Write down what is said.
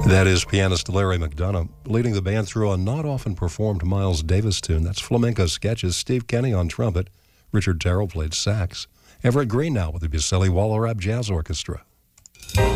That is pianist Larry McDonough leading the band through a not often performed Miles Davis tune. That's Flamenco Sketches. Steve Kenny on trumpet. Richard Terrell played sax. Everett Green now with the Buscelli Wallerab Jazz Orchestra.